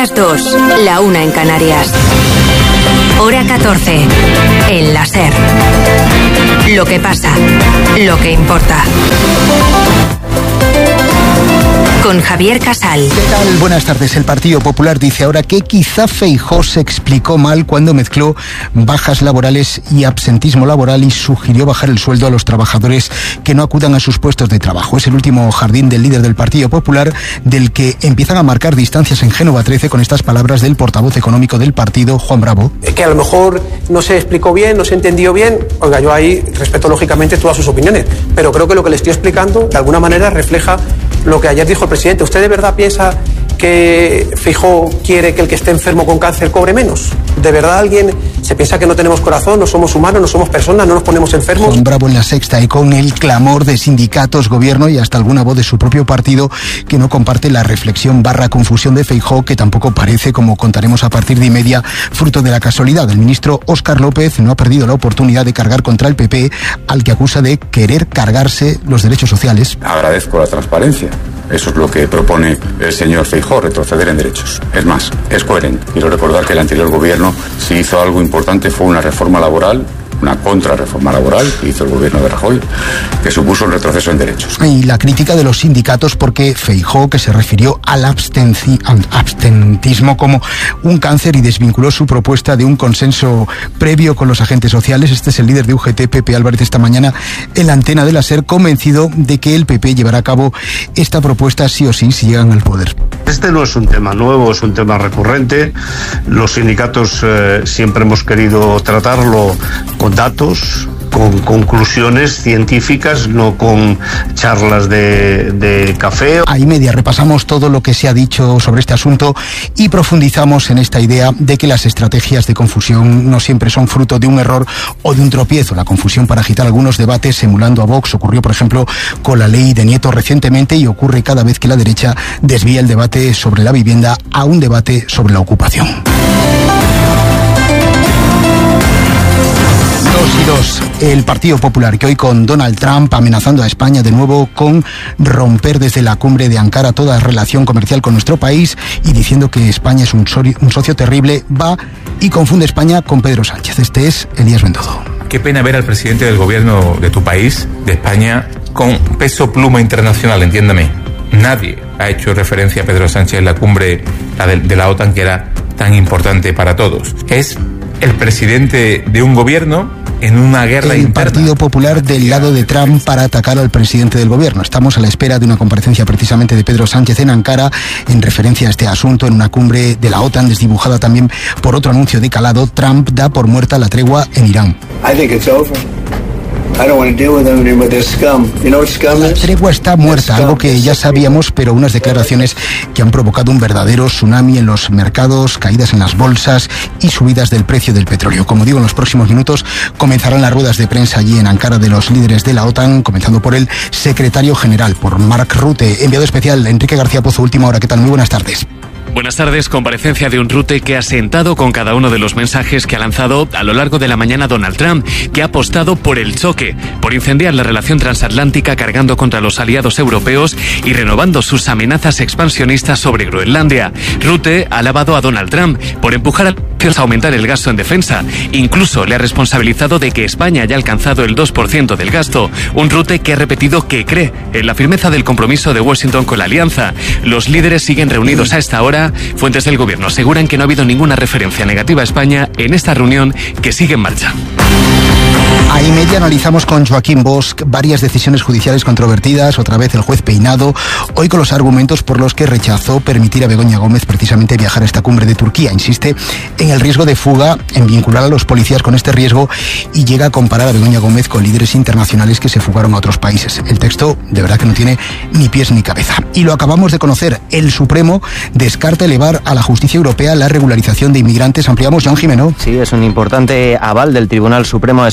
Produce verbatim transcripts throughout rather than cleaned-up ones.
las dos, la una en Canarias. Hora catorce, en la SER. Lo que pasa, lo que importa. Con Javier Casal. ¿Qué tal? Buenas tardes. El Partido Popular dice ahora que quizá Feijóo se explicó mal cuando mezcló bajas laborales y absentismo laboral y sugirió bajar el sueldo a los trabajadores que no acudan a sus puestos de trabajo. Es el último jardín del líder del Partido Popular, del que empiezan a marcar distancias en Génova trece con estas palabras del portavoz económico del partido, Juan Bravo. Que a lo mejor no se explicó bien, no se entendió bien. Oiga, yo ahí respeto lógicamente todas sus opiniones, pero creo que lo que le estoy explicando de alguna manera refleja lo que ayer dijo el presidente. ¿Usted de verdad piensa que Feijóo quiere que el que esté enfermo con cáncer cobre menos? ¿De verdad alguien se piensa que no tenemos corazón, no somos humanos, no somos personas, no nos ponemos enfermos? Juan Bravo en La Sexta, y con el clamor de sindicatos, gobierno y hasta alguna voz de su propio partido que no comparte la reflexión barra confusión de Feijóo, que tampoco parece, como contaremos a partir de y media, fruto de la casualidad. El ministro Óscar López no ha perdido la oportunidad de cargar contra el P P, al que acusa de querer cargarse los derechos sociales. Agradezco la transparencia. Eso es lo que propone el señor Feijóo, retroceder en derechos. Es más, es coherente. Quiero recordar que el anterior gobierno, si hizo algo importante, fue una reforma laboral, una contrarreforma laboral que hizo el gobierno de Rajoy, que supuso un retroceso en derechos. Y la crítica de los sindicatos porque Feijóo, que se refirió al abstenci, abstentismo como un cáncer y desvinculó su propuesta de un consenso previo con los agentes sociales. Este es el líder de U G T, Pepe Álvarez, esta mañana en la antena de la SER, convencido de que el P P llevará a cabo esta propuesta sí o sí si llegan al poder. Este no es un tema nuevo, es un tema recurrente. Los sindicatos eh, siempre hemos querido tratarlo con datos, con conclusiones científicas, no con charlas de, de café. A y media repasamos todo lo que se ha dicho sobre este asunto y profundizamos en esta idea de que las estrategias de confusión no siempre son fruto de un error o de un tropiezo. La confusión para agitar algunos debates emulando a Vox ocurrió, por ejemplo, con la ley de Nieto recientemente, y ocurre cada vez que la derecha desvía el debate sobre la vivienda a un debate sobre la ocupación. Dos y dos. El Partido Popular, que hoy con Donald Trump amenazando a España de nuevo con romper desde la cumbre de Ankara toda relación comercial con nuestro país y diciendo que España es un, sori- un socio terrible, va y confunde España con Pedro Sánchez. Este es Elías Bendodo. Qué pena ver al presidente del gobierno de tu país, de España, con peso pluma internacional, entiéndame. Nadie ha hecho referencia a Pedro Sánchez en la cumbre la de, de la OTAN, que era tan importante para todos. Es el presidente de un gobierno en una guerra el interna. Partido Popular del lado de Trump para atacar al presidente del gobierno. Estamos a la espera de una comparecencia precisamente de Pedro Sánchez en Ankara en referencia a este asunto en una cumbre de la OTAN desdibujada también por otro anuncio de calado. Trump da por muerta la tregua en Irán. I think it's over. I don't want to deal with them anymore. They're scum. You know what scum is? La tregua está muerta, algo que ya sabíamos, pero unas declaraciones que han provocado un verdadero tsunami en los mercados, caídas en las bolsas y subidas del precio del petróleo. Como digo, en los próximos minutos comenzarán las ruedas de prensa allí en Ankara de los líderes de la OTAN, comenzando por el secretario general, por Mark Rutte. Enviado especial, Enrique García Pozo, Última Hora. ¿Qué tal? Muy buenas tardes. Buenas tardes. Comparecencia de un Rutte que ha sentado con cada uno de los mensajes que ha lanzado a lo largo de la mañana Donald Trump, que ha apostado por el choque, por incendiar la relación transatlántica cargando contra los aliados europeos y renovando sus amenazas expansionistas sobre Groenlandia. Rutte ha alabado a Donald Trump por empujar a aumentar el gasto en defensa. Incluso le ha responsabilizado de que España haya alcanzado el dos por ciento del gasto. Un Rutte que ha repetido que cree en la firmeza del compromiso de Washington con la alianza. Los líderes siguen reunidos a esta hora. Fuentes del gobierno aseguran que no ha habido ninguna referencia negativa a España en esta reunión que sigue en marcha. A y media analizamos con Joaquín Bosch varias decisiones judiciales controvertidas, otra vez el juez Peinado, hoy con los argumentos por los que rechazó permitir a Begoña Gómez precisamente viajar a esta cumbre de Turquía. Insiste en el riesgo de fuga, en vincular a los policías con este riesgo y llega a comparar a Begoña Gómez con líderes internacionales que se fugaron a otros países. El texto de verdad que no tiene ni pies ni cabeza. Y lo acabamos de conocer, el Supremo descarta elevar a la justicia europea la regularización de inmigrantes. Ampliamos, Joan Jimeno. Sí, es un importante aval del Tribunal Supremo a esa regularización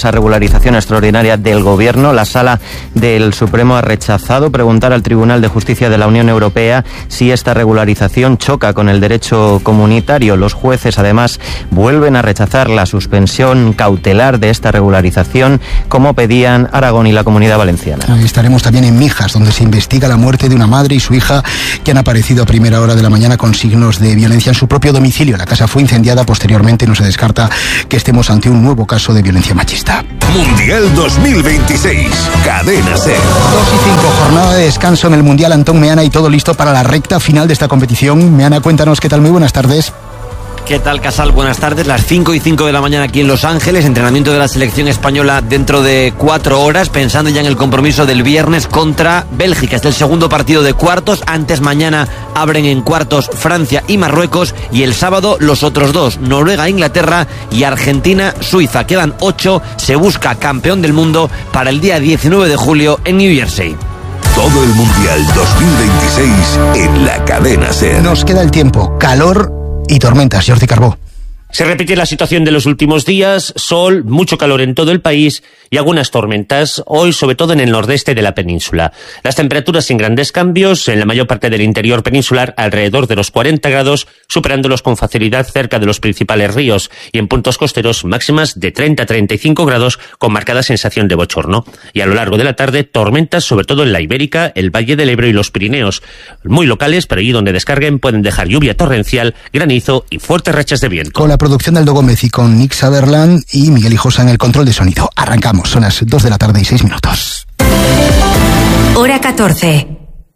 regularización extraordinaria del Gobierno. La Sala del Supremo ha rechazado preguntar al Tribunal de Justicia de la Unión Europea si esta regularización choca con el derecho comunitario. Los jueces, además, vuelven a rechazar la suspensión cautelar de esta regularización, como pedían Aragón y la Comunidad Valenciana. Estaremos también en Mijas, donde se investiga la muerte de una madre y su hija que han aparecido a primera hora de la mañana con signos de violencia en su propio domicilio. La casa fue incendiada posteriormente. No se descarta que estemos ante un nuevo caso de violencia machista. Mundial dos mil veintiséis, Cadena SER. dos y cinco, jornada de descanso en el Mundial. Antón Meana, y todo listo para la recta final de esta competición. Meana, cuéntanos qué tal. Muy buenas tardes. ¿Qué tal, Casal? Buenas tardes. Las cinco y cinco de la mañana aquí en Los Ángeles. Entrenamiento de la selección española dentro de cuatro horas, pensando ya en el compromiso del viernes contra Bélgica. Es el segundo partido de cuartos. Antes, mañana abren en cuartos Francia y Marruecos. Y el sábado los otros dos, Noruega, Inglaterra y Argentina, Suiza. Quedan ocho. Se busca campeón del mundo para el día diecinueve de julio en New Jersey. Todo el Mundial dos mil veintiséis en la Cadena SER. Nos queda el tiempo. Calor y tormentas. Jordi Carbó. Se repite la situación de los últimos días, sol, mucho calor en todo el país y algunas tormentas, hoy sobre todo en el nordeste de la península. Las temperaturas sin grandes cambios, en la mayor parte del interior peninsular alrededor de los cuarenta grados, superándolos con facilidad cerca de los principales ríos, y en puntos costeros máximas de treinta a treinta y cinco grados con marcada sensación de bochorno. Y a lo largo de la tarde, tormentas sobre todo en la Ibérica, el Valle del Ebro y los Pirineos, muy locales, pero allí donde descarguen pueden dejar lluvia torrencial, granizo y fuertes rachas de viento. Con la producción de Aldo Gómez y con Nick Sutherland y Miguel Hijosa en el control de sonido. Arrancamos, son las dos de la tarde y seis minutos. Hora catorce.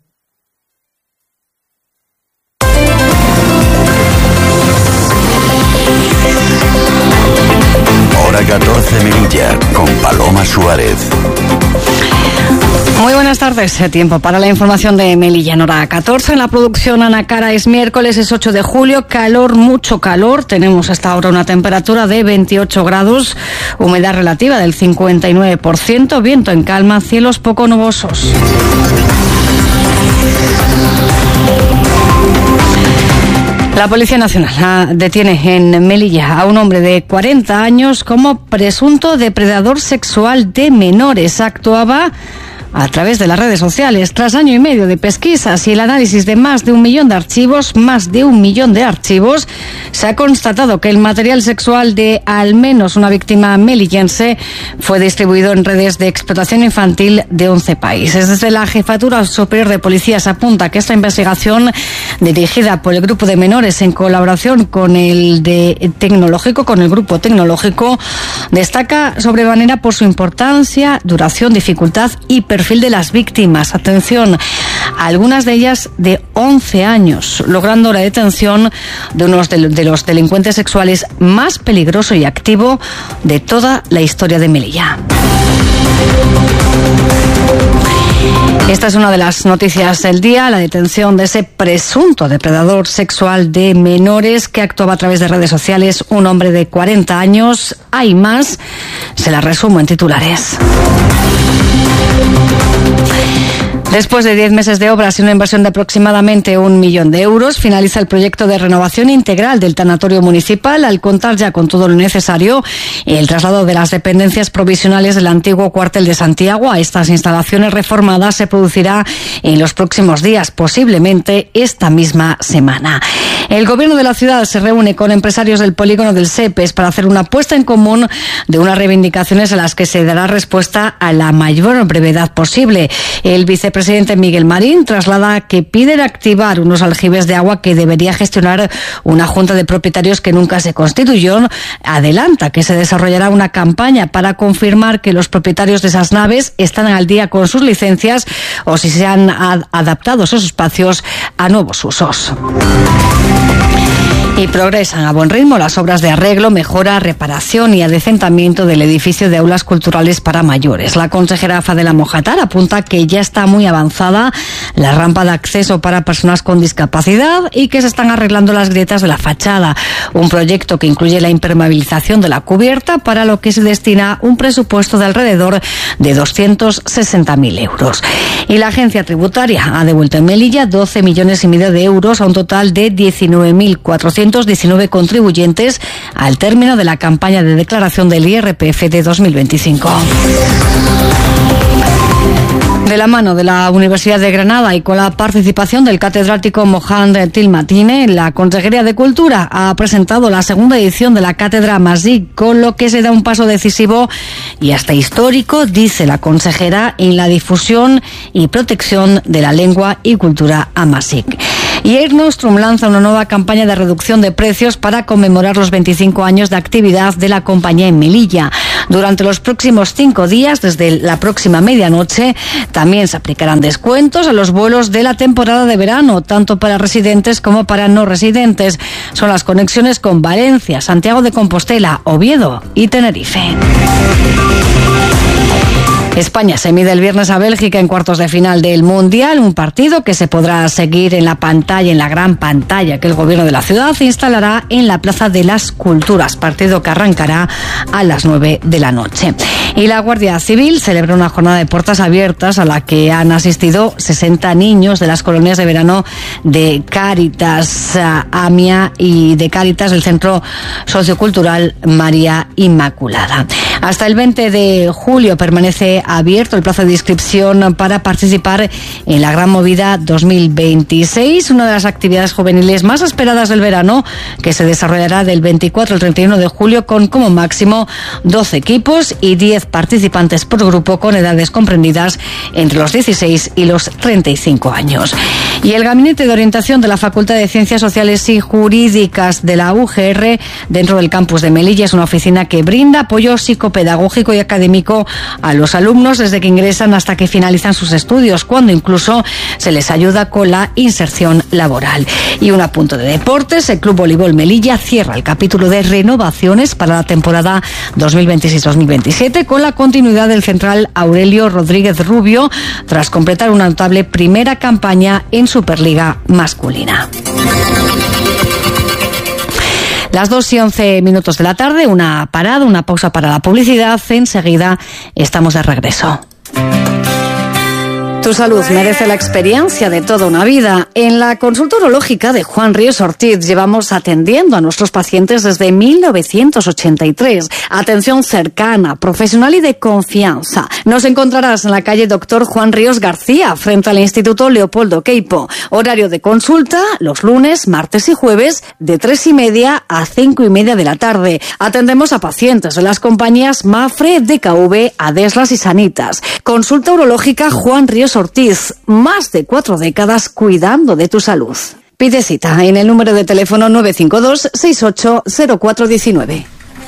Hora catorce, Melilla, con Paloma Suárez. Muy buenas tardes. Tiempo para la información de Melilla en hora catorce. En la producción Ana Cara es miércoles, es ocho de julio. Calor, mucho calor. Tenemos hasta ahora una temperatura de veintiocho grados. Humedad relativa del cincuenta y nueve por ciento. Viento en calma, cielos poco nubosos. La Policía Nacional detiene en Melilla a un hombre de cuarenta años como presunto depredador sexual de menores. Actuaba a través de las redes sociales. Tras año y medio de pesquisas y el análisis de más de un millón de archivos, más de un millón de archivos, se ha constatado que el material sexual de al menos una víctima melillense fue distribuido en redes de explotación infantil de once países. Desde la Jefatura Superior de Policía se apunta que esta investigación, dirigida por el Grupo de Menores en colaboración con el de Tecnológico, con el Grupo Tecnológico, destaca sobremanera por su importancia, duración, dificultad y perfil de las víctimas. Atención, algunas de ellas de once años, logrando la detención de uno de, de los delincuentes sexuales más peligroso y activo de toda la historia de Melilla. Esta es una de las noticias del día, la detención de ese presunto depredador sexual de menores que actuaba a través de redes sociales, un hombre de cuarenta años. Hay más, se la resumo en titulares. Después de diez meses de obras y una inversión de aproximadamente un millón de euros, finaliza el proyecto de renovación integral del tanatorio municipal al contar ya con todo lo necesario y el traslado de las dependencias provisionales del antiguo cuartel de Santiago a estas instalaciones reformadas se producirá en los próximos días, posiblemente esta misma semana. El gobierno de la ciudad se reúne con empresarios del polígono del Sepes para hacer una puesta en común de unas reivindicaciones a las que se dará respuesta a la mayor brevedad posible. El vicepresidente presidente Miguel Marín traslada que piden activar unos aljibes de agua que debería gestionar una junta de propietarios que nunca se constituyó. Adelanta que se desarrollará una campaña para confirmar que los propietarios de esas naves están al día con sus licencias o si se han ad- adaptado esos espacios a nuevos usos. Y progresan a buen ritmo las obras de arreglo, mejora, reparación y adecentamiento del edificio de aulas culturales para mayores. La consejera Fadela Mojatar apunta que ya está muy avanzada la rampa de acceso para personas con discapacidad y que se están arreglando las grietas de la fachada. Un proyecto que incluye la impermeabilización de la cubierta, para lo que se destina un presupuesto de alrededor de doscientos sesenta mil euros. Y la agencia tributaria ha devuelto en Melilla doce millones y medio de euros a un total de diecinueve mil cuatrocientos doscientos diecinueve contribuyentes al término de la campaña de declaración del I R P F de dos mil veinticinco. De la mano de la Universidad de Granada y con la participación del catedrático Mohamed Tilmatine, la Consejería de Cultura ha presentado la segunda edición de la Cátedra Amasic, con lo que se da un paso decisivo y hasta histórico, dice la consejera, en la difusión y protección de la lengua y cultura Amasic. Y Air Nostrum lanza una nueva campaña de reducción de precios para conmemorar los veinticinco años de actividad de la compañía en Melilla. Durante los próximos cinco días, desde la próxima medianoche, también se aplicarán descuentos a los vuelos de la temporada de verano, tanto para residentes como para no residentes. Son las conexiones con Valencia, Santiago de Compostela, Oviedo y Tenerife. España se mide el viernes a Bélgica en cuartos de final del Mundial, un partido que se podrá seguir en la pantalla, en la gran pantalla que el gobierno de la ciudad instalará en la Plaza de las Culturas, partido que arrancará a las nueve de la noche. Y la Guardia Civil celebra una jornada de puertas abiertas a la que han asistido sesenta niños de las colonias de verano de Cáritas Amia y de Cáritas del Centro Sociocultural María Inmaculada. Hasta el veinte de julio permanece abierto el plazo de inscripción para participar en la Gran Movida dos mil veintiséis, una de las actividades juveniles más esperadas del verano, que se desarrollará del veinticuatro al treinta y uno de julio con como máximo doce equipos y diez participantes por grupo con edades comprendidas entre los dieciséis y los treinta y cinco años. Y el Gabinete de Orientación de la Facultad de Ciencias Sociales y Jurídicas de la U G R, dentro del campus de Melilla, es una oficina que brinda apoyo psicopedagógico y académico a los alumnos desde que ingresan hasta que finalizan sus estudios, cuando incluso se les ayuda con la inserción laboral. Y un apunto de deportes: el Club Voleibol Melilla cierra el capítulo de renovaciones para la temporada dos mil veintiséis dos mil veintisiete con la continuidad del central Aurelio Rodríguez Rubio, tras completar una notable primera campaña en Superliga masculina. Las dos y once minutos de la tarde, una parada, una pausa para la publicidad. Enseguida estamos de regreso. Tu salud merece la experiencia de toda una vida. En la consulta urológica de Juan Ríos Ortiz llevamos atendiendo a nuestros pacientes desde mil novecientos ochenta y tres. Atención cercana, profesional y de confianza. Nos encontrarás en la calle Doctor Juan Ríos García, frente al Instituto Leopoldo Queipo. Horario de consulta los lunes, martes y jueves de tres y media a cinco y media de la tarde. Atendemos a pacientes de las compañías Mafre, D K V, Adeslas y Sanitas. Consulta urológica Juan Ríos Ortiz, más de cuatro décadas cuidando de tu salud. Pide cita en el número de teléfono nueve cinco dos, seis ocho cero cuatro uno nueve.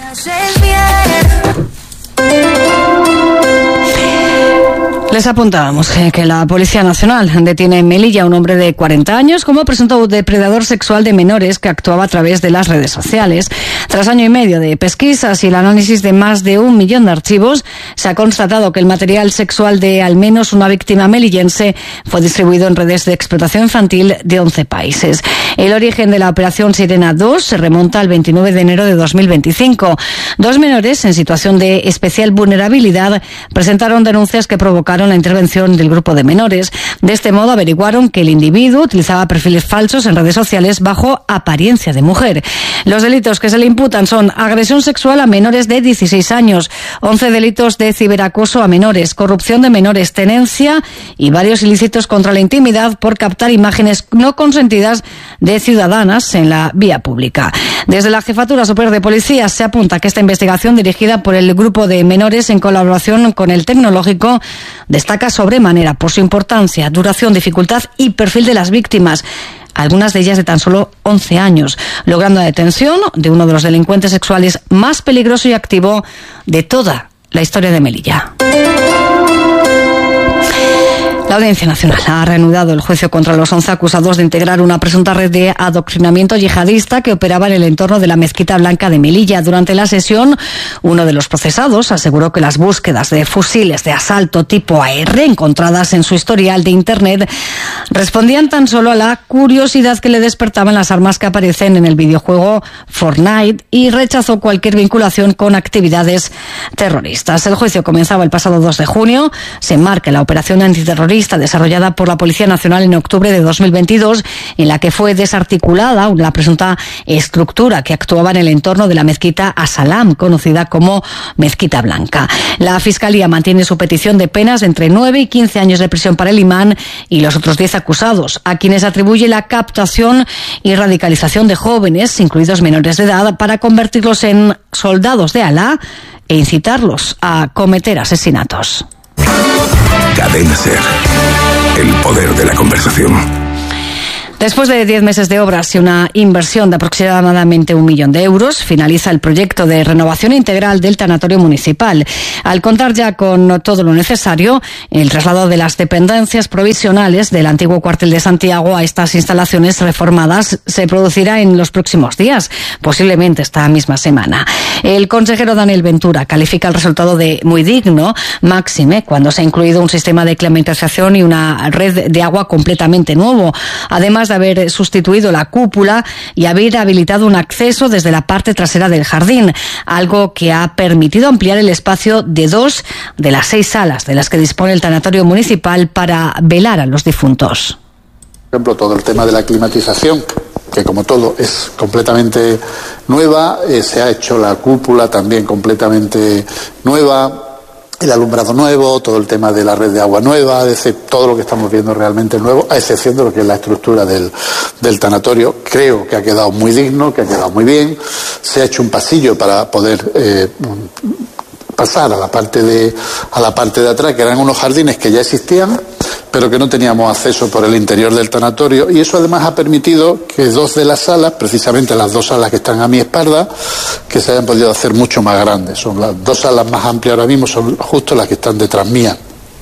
Les apuntábamos que la Policía Nacional detiene en Melilla a un hombre de cuarenta años como presunto depredador sexual de menores que actuaba a través de las redes sociales. Tras año y medio de pesquisas y el análisis de más de un millón de archivos, se ha constatado que el material sexual de al menos una víctima melillense fue distribuido en redes de explotación infantil de once países. El origen de la operación Sirena dos se remonta al veintinueve de enero de dos mil veinticinco. Dos menores en situación de especial vulnerabilidad presentaron denuncias que provocaron la intervención del grupo de menores. De este modo averiguaron que el individuo utilizaba perfiles falsos en redes sociales bajo apariencia de mujer. Los delitos que se le imputan son agresión sexual a menores de dieciséis años, once delitos de ciberacoso a menores, corrupción de menores, tenencia y varios ilícitos contra la intimidad por captar imágenes no consentidas de ciudadanas en la vía pública. Desde la Jefatura Superior de Policía se apunta que esta investigación, dirigida por el grupo de menores en colaboración con el Tecnológico, destaca sobremanera por su importancia, duración, dificultad y perfil de las víctimas, algunas de ellas de tan solo once años, logrando la detención de uno de los delincuentes sexuales más peligroso y activo de toda la historia de Melilla. La Audiencia Nacional ha reanudado el juicio contra los once acusados de integrar una presunta red de adoctrinamiento yihadista que operaba en el entorno de la Mezquita Blanca de Melilla. Durante la sesión, uno de los procesados aseguró que las búsquedas de fusiles de asalto tipo A R encontradas en su historial de Internet respondían tan solo a la curiosidad que le despertaban las armas que aparecen en el videojuego Fortnite, y rechazó cualquier vinculación con actividades terroristas. El juicio comenzaba el pasado dos de junio. Se enmarca la operación antiterrorista lista desarrollada por la Policía Nacional en octubre de dos mil veintidós, en la que fue desarticulada la presunta estructura que actuaba en el entorno de la mezquita Asalam, conocida como Mezquita Blanca. La Fiscalía mantiene su petición de penas de entre nueve y quince años de prisión para el imán y los otros diez acusados, a quienes atribuye la captación y radicalización de jóvenes, incluidos menores de edad, para convertirlos en soldados de Alá e incitarlos a cometer asesinatos. Cadena SER. El poder de la conversación. Después de diez meses de obras y una inversión de aproximadamente un millón de euros, finaliza el proyecto de renovación integral del tanatorio municipal. Al contar ya con todo lo necesario, el traslado de las dependencias provisionales del antiguo cuartel de Santiago a estas instalaciones reformadas se producirá en los próximos días, posiblemente esta misma semana. El consejero Daniel Ventura califica el resultado de muy digno, máxime cuando se ha incluido un sistema de climatización y una red de agua completamente nuevo, además de haber sustituido la cúpula y haber habilitado un acceso desde la parte trasera del jardín, algo que ha permitido ampliar el espacio de dos de las seis salas de las que dispone el tanatorio municipal para velar a los difuntos. Por ejemplo, todo el tema de la climatización, que como todo es completamente nueva, eh, se ha hecho la cúpula también completamente nueva, el alumbrado nuevo, todo el tema de la red de agua nueva, es decir, todo lo que estamos viendo realmente nuevo, a excepción de lo que es la estructura del, del tanatorio. Creo que ha quedado muy digno, que ha quedado muy bien. Se ha hecho un pasillo para poder eh, pasar a la parte de a la parte de atrás, que eran unos jardines que ya existían, pero que no teníamos acceso por el interior del tanatorio, y eso además ha permitido que dos de las salas, precisamente las dos salas que están a mi espalda, que se hayan podido hacer mucho más grandes. Son las dos salas más amplias ahora mismo, son justo las que están detrás mía.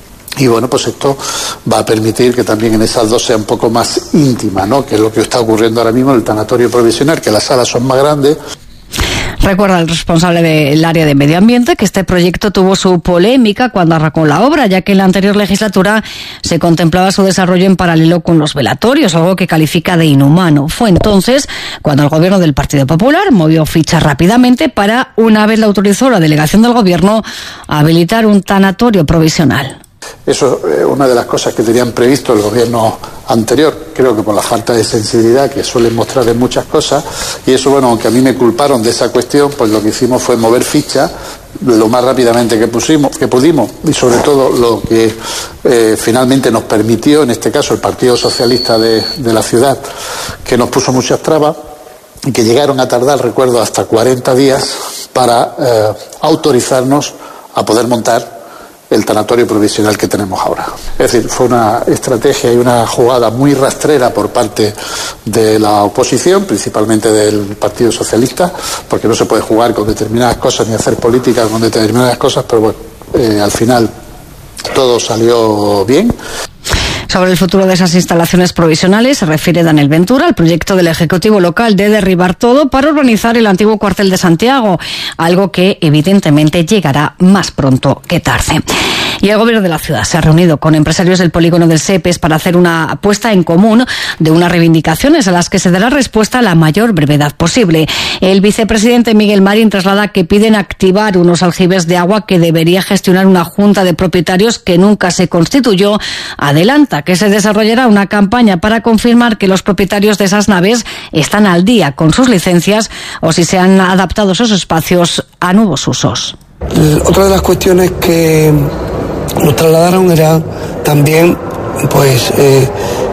Y bueno, pues esto va a permitir que también en esas dos sea un poco más íntima, ¿no? Que es lo que está ocurriendo ahora mismo en el tanatorio provisional, que las salas son más grandes. Recuerda el responsable del área de medio ambiente que este proyecto tuvo su polémica cuando arrancó la obra, ya que en la anterior legislatura se contemplaba su desarrollo en paralelo con los velatorios, algo que califica de inhumano. Fue entonces cuando el gobierno del Partido Popular movió ficha rápidamente para, una vez la autorizó la delegación del gobierno, habilitar un tanatorio provisional. Eso es eh, una de las cosas que tenían previsto el gobierno anterior, creo que por la falta de sensibilidad que suelen mostrar en muchas cosas, y eso, bueno, aunque a mí me culparon de esa cuestión, pues lo que hicimos fue mover ficha lo más rápidamente que pusimos, que pudimos, y sobre todo lo que eh, finalmente nos permitió, en este caso el Partido Socialista de, de la ciudad, que nos puso muchas trabas y que llegaron a tardar, recuerdo, hasta cuarenta días para eh, autorizarnos a poder montar el tanatorio provisional que tenemos ahora. Es decir, fue una estrategia y una jugada muy rastrera por parte de la oposición, principalmente del Partido Socialista, porque no se puede jugar con determinadas cosas ni hacer política con determinadas cosas, pero bueno, eh, al final todo salió bien. Sobre el futuro de esas instalaciones provisionales se refiere Daniel Ventura al proyecto del Ejecutivo local de derribar todo para urbanizar el antiguo cuartel de Santiago, algo que evidentemente llegará más pronto que tarde. Y el gobierno de la ciudad se ha reunido con empresarios del polígono del Sepes para hacer una apuesta en común de unas reivindicaciones a las que se dará respuesta a la mayor brevedad posible. El vicepresidente Miguel Marín traslada que piden activar unos aljibes de agua que debería gestionar una junta de propietarios que nunca se constituyó. Adelanta que se desarrollará una campaña para confirmar que los propietarios de esas naves están al día con sus licencias o si se han adaptado esos espacios a nuevos usos. Otra de las cuestiones que nos trasladaron era también pues eh,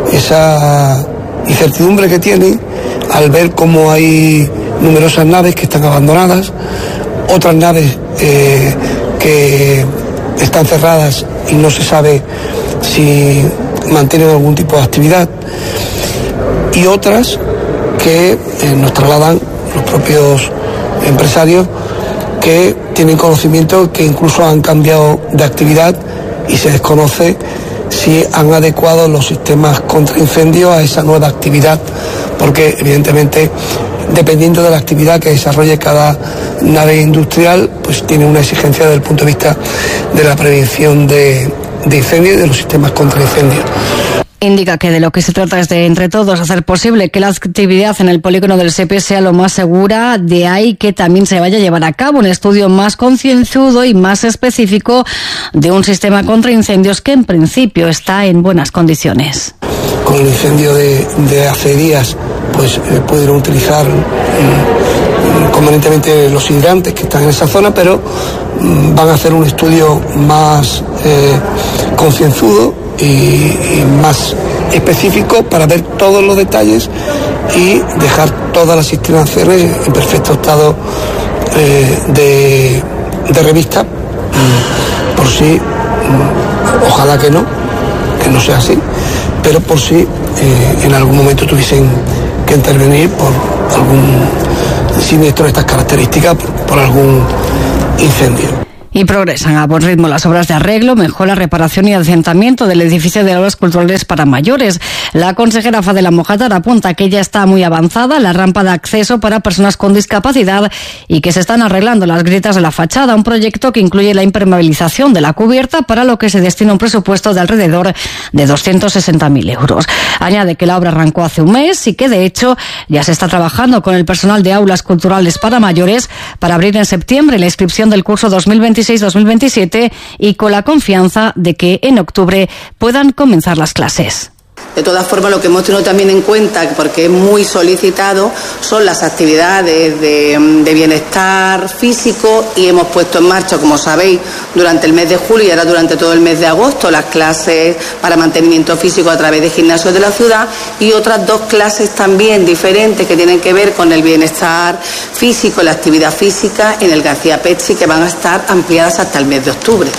esa incertidumbre que tienen al ver cómo hay numerosas naves que están abandonadas, otras naves eh, que están cerradas y no se sabe si mantienen algún tipo de actividad, y otras que eh, nos trasladan los propios empresarios que tienen conocimiento que incluso han cambiado de actividad y se desconoce si han adecuado los sistemas contra incendios a esa nueva actividad, porque evidentemente dependiendo de la actividad que desarrolle cada nave industrial, pues tiene una exigencia desde el punto de vista de la prevención de, de incendios y de los sistemas contra incendios. Indica que de lo que se trata es de, entre todos, hacer posible que la actividad en el polígono del Sepe sea lo más segura. De ahí que también se vaya a llevar a cabo un estudio más concienzudo y más específico de un sistema contra incendios que en principio está en buenas condiciones. Con el incendio de, de hace días, pues eh, pudieron utilizar eh, convenientemente los hidrantes que están en esa zona, pero mm, van a hacer un estudio más eh, concienzudo y, y más específico para ver todos los detalles y dejar todas las instalaciones en perfecto estado eh, de, de revista, por si, ojalá que no, que no sea así, pero por si eh, en algún momento tuviesen que intervenir por algún siniestro de estas características, por, por algún incendio. Y progresan a buen ritmo las obras de arreglo, mejora, reparación y asentamiento del edificio de obras culturales para mayores. La consejera Fadela Mojácar apunta que ya está muy avanzada la rampa de acceso para personas con discapacidad y que se están arreglando las grietas de la fachada, un proyecto que incluye la impermeabilización de la cubierta, para lo que se destina un presupuesto de alrededor de doscientos sesenta mil euros. Añade que la obra arrancó hace un mes y que de hecho ya se está trabajando con el personal de aulas culturales para mayores para abrir en septiembre la inscripción del curso dos mil veintiséis dos mil veintisiete y con la confianza de que en octubre puedan comenzar las clases. De todas formas, lo que hemos tenido también en cuenta, porque es muy solicitado, son las actividades de, de bienestar físico, y hemos puesto en marcha, como sabéis, durante el mes de julio y ahora durante todo el mes de agosto, las clases para mantenimiento físico a través de gimnasios de la ciudad, y otras dos clases también diferentes que tienen que ver con el bienestar físico, la actividad física en el García Pecci, que van a estar ampliadas hasta el mes de octubre.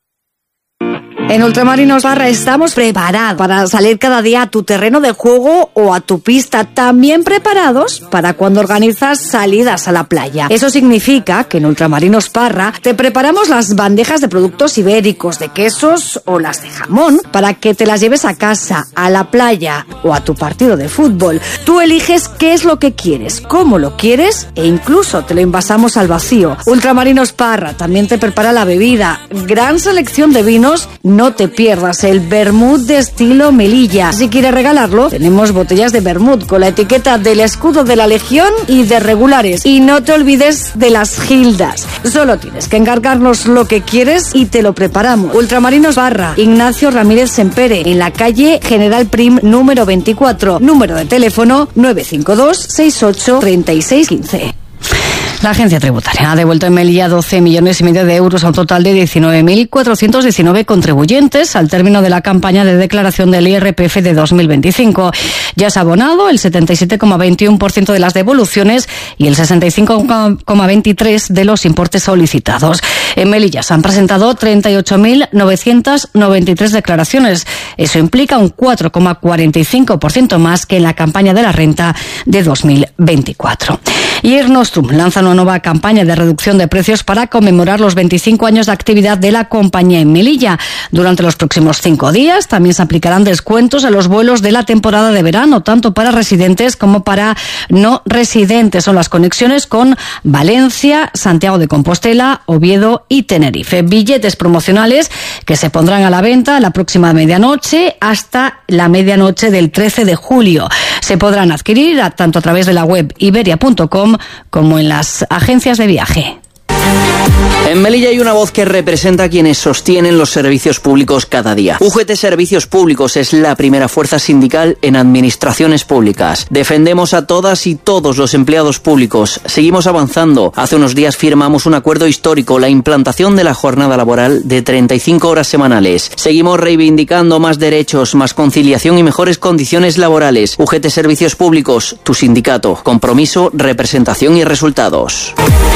En Ultramarinos Barra estamos preparados para salir cada día a tu terreno de juego o a tu pista, también preparados para cuando organizas salidas a la playa. Eso significa que en Ultramarinos Parra te preparamos las bandejas de productos ibéricos, de quesos o las de jamón para que te las lleves a casa, a la playa o a tu partido de fútbol. Tú eliges qué es lo que quieres, cómo lo quieres e incluso te lo envasamos al vacío. Ultramarinos Parra también te prepara la bebida, gran selección de vinos. No te pierdas el vermut de estilo Melilla. Si quieres regalarlo, tenemos botellas de vermut con la etiqueta del escudo de la Legión y de regulares. Y no te olvides de las gildas. Solo tienes que encargarnos lo que quieres y te lo preparamos. Ultramarinos Barra, Ignacio Ramírez Sempere, en la calle General Prim número veinticuatro. Número de teléfono nueve cinco dos seis ocho tres seis uno cinco. La agencia tributaria ha devuelto en Melilla doce millones y medio de euros a un total de diecinueve mil cuatrocientos diecinueve contribuyentes al término de la campaña de declaración del I R P F de dos mil veinticinco. Ya se ha abonado el setenta y siete coma veintiuno por ciento de las devoluciones y el sesenta y cinco coma veintitrés por ciento de los importes solicitados. En Melilla se han presentado treinta y ocho mil novecientos noventa y tres declaraciones. Eso implica un cuatro coma cuarenta y cinco por ciento más que en la campaña de la renta de dos mil veinticuatro. Y Air Nostrum lanza una nueva campaña de reducción de precios para conmemorar los veinticinco años de actividad de la compañía en Melilla. Durante los próximos cinco días también se aplicarán descuentos a los vuelos de la temporada de verano, tanto para residentes como para no residentes. Son las conexiones con Valencia, Santiago de Compostela, Oviedo y Tenerife. Billetes promocionales que se pondrán a la venta la próxima medianoche hasta la medianoche del trece de julio. Se podrán adquirir a, tanto a través de la web iberia punto com como en las agencias de viaje. En Melilla hay una voz que representa a quienes sostienen los servicios públicos cada día. U G T Servicios Públicos es la primera fuerza sindical en administraciones públicas. Defendemos a todas y todos los empleados públicos. Seguimos avanzando. Hace unos días firmamos un acuerdo histórico, la implantación de la jornada laboral de treinta y cinco horas semanales. Seguimos reivindicando más derechos, más conciliación y mejores condiciones laborales. U G T Servicios Públicos, tu sindicato. Compromiso, representación y resultados.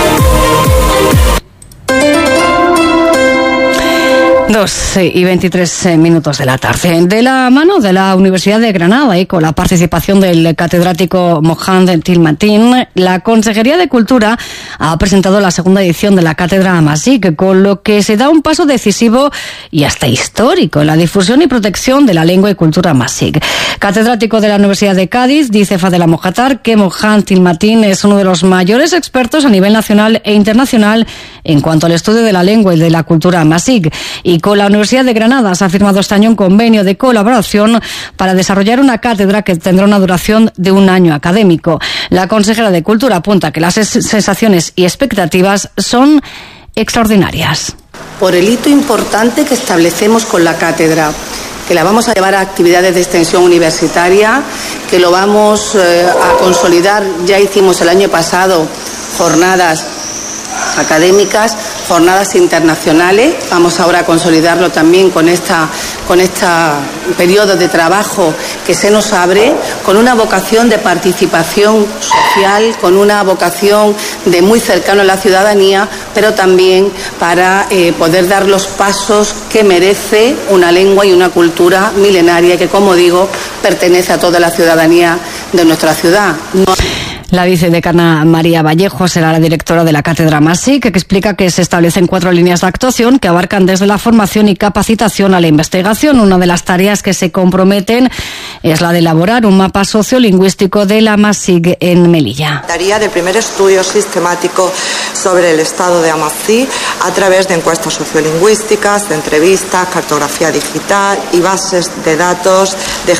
Dos y veintitrés minutos de la tarde. De la mano de la Universidad de Granada y con la participación del catedrático Mohamed Tilmatin, la Consejería de Cultura ha presentado la segunda edición de la Cátedra Masig, con lo que se da un paso decisivo y hasta histórico en la difusión y protección de la lengua y cultura Masig. Catedrático de la Universidad de Cádiz, dice Fadela Mojácar que Mohamed Tilmatin es uno de los mayores expertos a nivel nacional e internacional en cuanto al estudio de la lengua y de la cultura Masig, y Y con la Universidad de Granada se ha firmado este año un convenio de colaboración para desarrollar una cátedra que tendrá una duración de un año académico. La consejera de Cultura apunta que las sensaciones y expectativas son extraordinarias. Por el hito importante que establecemos con la cátedra, que la vamos a llevar a actividades de extensión universitaria, que lo vamos eh, a consolidar. Ya hicimos el año pasado jornadas académicas, jornadas internacionales. Vamos ahora a consolidarlo también con esta con este periodo de trabajo que se nos abre, con una vocación de participación social, con una vocación de muy cercano a la ciudadanía, pero también para eh, poder dar los pasos que merece una lengua y una cultura milenaria que, como digo, pertenece a toda la ciudadanía de nuestra ciudad. No... La vicedecana María Vallejo será la directora de la Cátedra Masic, que explica que se establecen cuatro líneas de actuación que abarcan desde la formación y capacitación a la investigación. Una de las tareas que se comprometen es la de elaborar un mapa sociolingüístico de la Masic en Melilla. Tarea del primer estudio sistemático sobre el estado de Amasí a través de encuestas sociolingüísticas, de entrevistas, cartografía digital y bases de datos de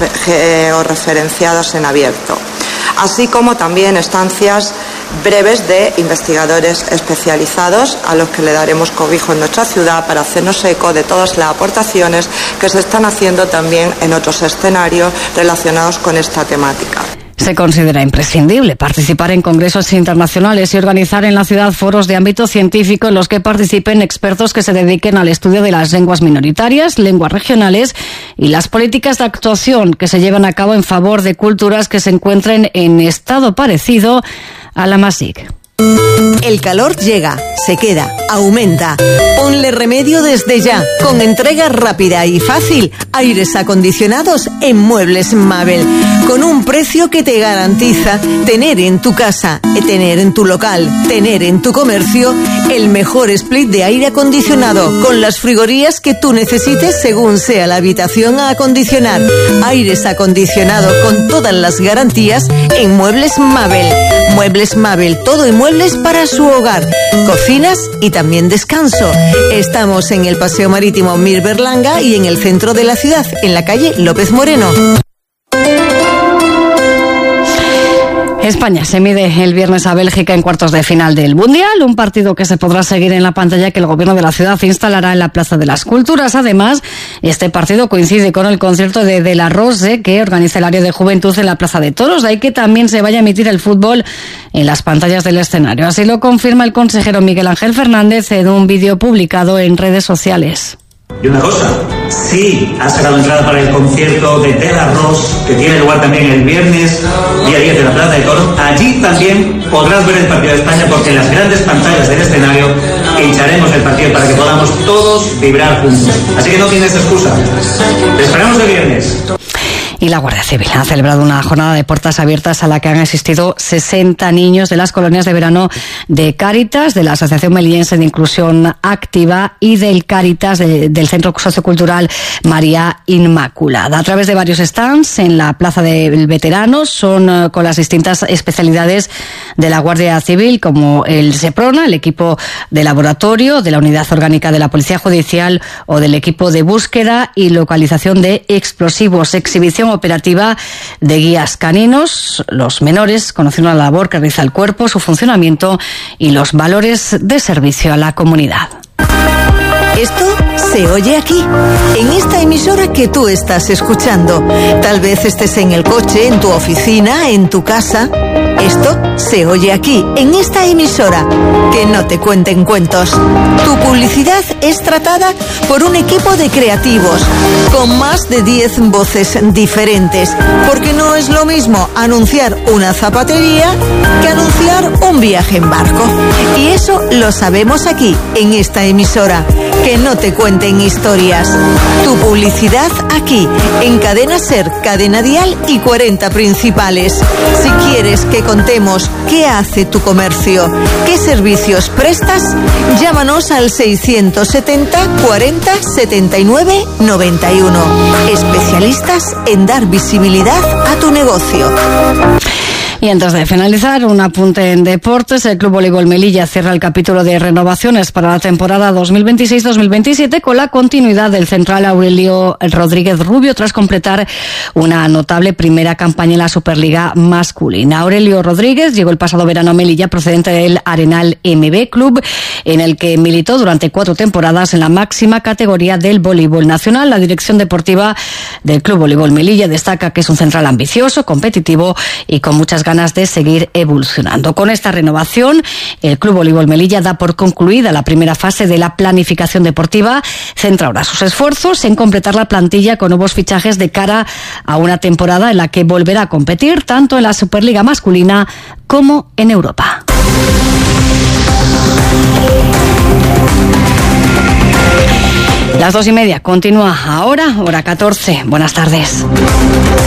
georreferenciados en abierto, así como también estancias breves de investigadores especializados a los que le daremos cobijo en nuestra ciudad para hacernos eco de todas las aportaciones que se están haciendo también en otros escenarios relacionados con esta temática. Se considera imprescindible participar en congresos internacionales y organizar en la ciudad foros de ámbito científico en los que participen expertos que se dediquen al estudio de las lenguas minoritarias, lenguas regionales y las políticas de actuación que se llevan a cabo en favor de culturas que se encuentren en estado parecido a la Masic. El calor llega, se queda, aumenta. Ponle remedio desde ya, con entrega rápida y fácil. Aires acondicionados en Muebles Mabel, con un precio que te garantiza tener en tu casa, tener en tu local, tener en tu comercio el mejor split de aire acondicionado, con las frigorías que tú necesites según sea la habitación a acondicionar. Aires acondicionados con todas las garantías en Muebles Mabel. Muebles Mabel, todo en muebles para su hogar, cocinas y también descanso. Estamos en el Paseo Marítimo Mir Berlanga y en el centro de la ciudad, en la calle López Moreno. España se mide el viernes a Bélgica en cuartos de final del Mundial, un partido que se podrá seguir en la pantalla que el gobierno de la ciudad instalará en la Plaza de las Culturas. Además, este partido coincide con el concierto de De La Rose que organiza el área de juventud en la Plaza de Toros, de ahí que también se vaya a emitir el fútbol en las pantallas del escenario. Así lo confirma el consejero Miguel Ángel Fernández en un vídeo publicado en redes sociales. Y una cosa, sí, ha sacado entrada para el concierto de De La Rose, que tiene lugar también el viernes, día diez de la Plaza de Toros. Allí también podrás ver el partido de España, porque en las grandes pantallas del escenario hincharemos el partido para que podamos todos vibrar juntos. Así que no tienes excusa. Te esperamos el viernes. Y la Guardia Civil ha celebrado una jornada de puertas abiertas a la que han asistido sesenta niños de las colonias de verano de Cáritas, de la Asociación Melillense de Inclusión Activa y del Cáritas de, del Centro Sociocultural María Inmaculada. A través de varios stands en la Plaza del Veterano, son uh, con las distintas especialidades de la Guardia Civil, como el SEPRONA, el equipo de laboratorio de la Unidad Orgánica de la Policía Judicial o del equipo de búsqueda y localización de explosivos, exhibición operativa de guías caninos. Los menores conocieron la labor que realiza el cuerpo, su funcionamiento y los valores de servicio a la comunidad. Esto se oye aquí, en esta emisora que tú estás escuchando. Tal vez estés en el coche, en tu oficina, en tu casa. Esto se oye aquí, en esta emisora. Que no te cuenten cuentos. Tu publicidad es tratada por un equipo de creativos, con más de diez voces diferentes. Porque no es lo mismo anunciar una zapatería que anunciar un viaje en barco. Y eso lo sabemos aquí, en esta emisora. Que no te cuenten historias. Tu publicidad aquí, en Cadena Ser, Cadena Dial y cuarenta Principales. Si quieres que contemos qué hace tu comercio, qué servicios prestas, llámanos al seiscientos setenta cuarenta setenta y nueve noventa y uno. Especialistas en dar visibilidad a tu negocio. Y antes de finalizar, un apunte en deportes. El Club Voleibol Melilla cierra el capítulo de renovaciones para la temporada dos mil veintiséis dos mil veintisiete con la continuidad del central Aurelio Rodríguez Rubio tras completar una notable primera campaña en la Superliga masculina. Aurelio Rodríguez llegó el pasado verano a Melilla procedente del Arenal M B Club, en el que militó durante cuatro temporadas en la máxima categoría del voleibol nacional. La dirección deportiva del Club Voleibol Melilla destaca que es un central ambicioso, competitivo y con muchas ganas de seguir evolucionando. Con esta renovación, el Club Voleibol Melilla da por concluida la primera fase de la planificación deportiva. Centra ahora sus esfuerzos en completar la plantilla con nuevos fichajes de cara a una temporada en la que volverá a competir tanto en la Superliga masculina como en Europa. Las dos y media continúa ahora, hora catorce. Buenas tardes.